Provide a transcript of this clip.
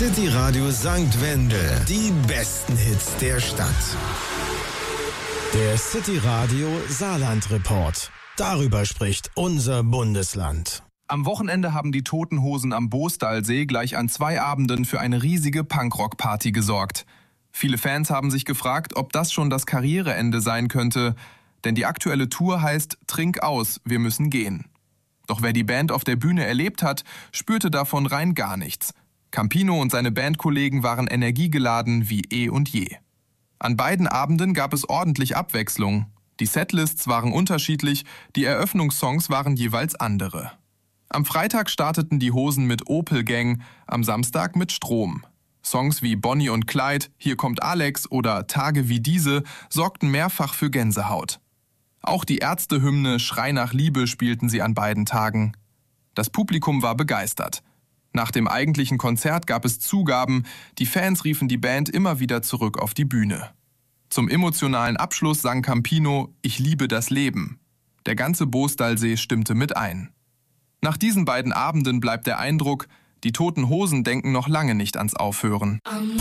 City Radio St. Wendel. Die besten Hits der Stadt. Der City Radio Saarland Report. Darüber spricht unser Bundesland. Am Wochenende haben die Toten Hosen am Boostalsee gleich an 2 Abenden für eine riesige Punkrock-Party gesorgt. Viele Fans haben sich gefragt, ob das schon das Karriereende sein könnte. Denn die aktuelle Tour heißt Trink aus, wir müssen gehen. Doch wer die Band auf der Bühne erlebt hat, spürte davon rein gar nichts. Campino und seine Bandkollegen waren energiegeladen wie eh und je. An beiden Abenden gab es ordentlich Abwechslung. Die Setlists waren unterschiedlich, die Eröffnungssongs waren jeweils andere. Am Freitag starteten die Hosen mit Opel Gang, am Samstag mit Strom. Songs wie Bonnie und Clyde, Hier kommt Alex oder Tage wie diese sorgten mehrfach für Gänsehaut. Auch die Ärzte-Hymne Schrei nach Liebe spielten sie an beiden Tagen. Das Publikum war begeistert. Nach dem eigentlichen Konzert gab es Zugaben, die Fans riefen die Band immer wieder zurück auf die Bühne. Zum emotionalen Abschluss sang Campino Ich liebe das Leben. Der ganze Boostalsee stimmte mit ein. Nach diesen beiden Abenden bleibt der Eindruck, die Toten Hosen denken noch lange nicht ans Aufhören.